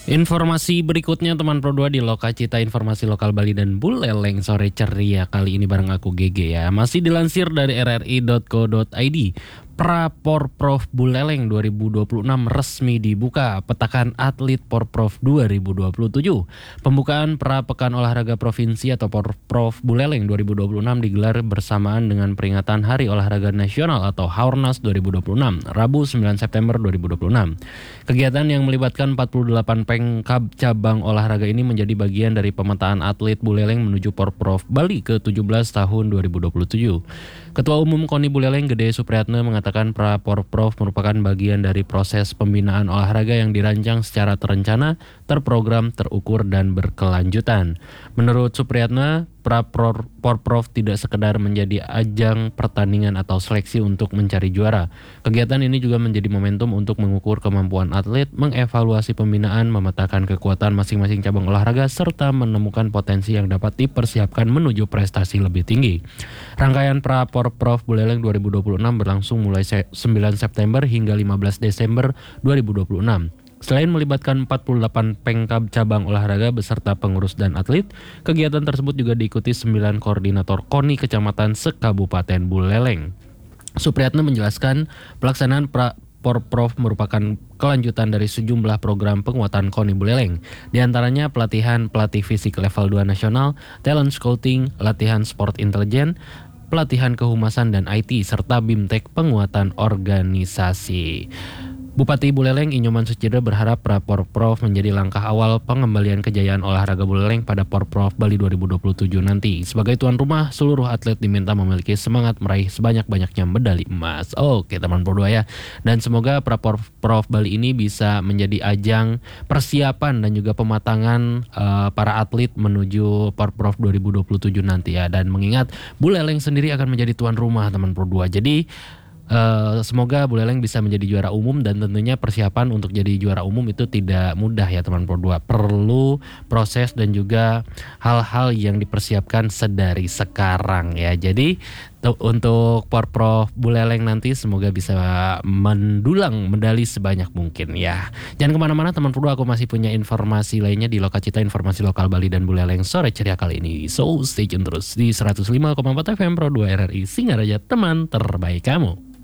Informasi berikutnya teman Pro 2 di Lokacita Informasi Lokal Bali dan Buleleng sore ceria kali ini bareng aku GG ya. Masih dilansir dari rri.co.id. Pra-Porprov Buleleng 2026 resmi dibuka, petakan atlet Porprov 2027. Pembukaan Pra-Pekan Olahraga Provinsi atau Porprov Buleleng 2026 digelar bersamaan dengan peringatan Hari Olahraga Nasional atau Haornas 2026, Rabu 9 September 2026. Kegiatan yang melibatkan 48 pengkab cabang olahraga ini menjadi bagian dari pemetaan atlet Buleleng menuju Porprov Bali ke-17 tahun 2027. Ketua Umum KONI Buleleng Gede Supriyatna mengatakan Pra-Porprov merupakan bagian dari proses pembinaan olahraga yang dirancang secara terencana, terprogram, terukur, dan berkelanjutan. Menurut Supriyatna, Pra-Porprov tidak sekedar menjadi ajang pertandingan atau seleksi untuk mencari juara. Kegiatan ini juga menjadi momentum untuk mengukur kemampuan atlet, mengevaluasi pembinaan, memetakan kekuatan masing-masing cabang olahraga, serta menemukan potensi yang dapat dipersiapkan menuju prestasi lebih tinggi. Rangkaian Pra-Porprov Buleleng 2026 berlangsung mulai 9 September hingga 15 Desember 2026. Selain melibatkan 48 pengkab cabang olahraga beserta pengurus dan atlet, kegiatan tersebut juga diikuti 9 koordinator KONI kecamatan sekabupaten Buleleng. Supriyatna menjelaskan pelaksanaan Porprov merupakan kelanjutan dari sejumlah program penguatan KONI Buleleng, di antaranya pelatihan pelatih fisik level 2 nasional, talent scouting, latihan sport intelijen, pelatihan kehumasan dan IT, serta BIMTEK penguatan organisasi. Bupati Buleleng Inyoman Sucidra berharap Pra-Porprov menjadi langkah awal pengembalian kejayaan olahraga Buleleng pada Porprov Bali 2027 nanti. Sebagai tuan rumah, seluruh atlet diminta memiliki semangat meraih sebanyak-banyaknya medali emas. Oke teman Pro 2 ya. Dan semoga Pra-Porprov Bali ini bisa menjadi ajang persiapan dan juga pematangan para atlet menuju Porprov 2027 nanti ya. Dan mengingat Buleleng sendiri akan menjadi tuan rumah teman Pro 2. Jadi semoga Buleleng bisa menjadi juara umum, dan tentunya persiapan untuk jadi juara umum itu tidak mudah ya teman Pro 2. Perlu proses dan juga hal-hal yang dipersiapkan sedari sekarang ya. Jadi untuk Porprov Buleleng nanti semoga bisa mendulang medali sebanyak mungkin ya. Jangan kemana-mana teman Pro 2, aku masih punya informasi lainnya di Lokacita Informasi Lokal Bali dan Buleleng sore ceria kali ini. So stay tune terus di 105,4 FM Pro 2 RRI Singaraja, teman terbaik kamu.